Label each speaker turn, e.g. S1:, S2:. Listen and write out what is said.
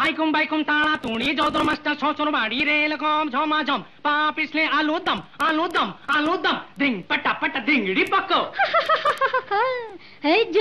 S1: বাইকুম বাইকুম তাড়া তুড়ি যদর মাস্টার শ্বশুর বাড়ি রেল কম ঝমাঝম পা পিছলে আলুর দম আলুর দম আলুর দম ধিং পাটা পাটা ধিংড়ি পাকো।